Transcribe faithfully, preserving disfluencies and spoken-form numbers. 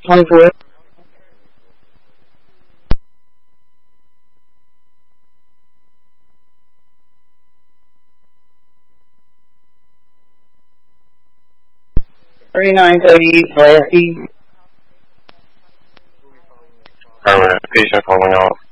twenty-four. thirty-nine thirty, Flaherty. Alright, patient calling off.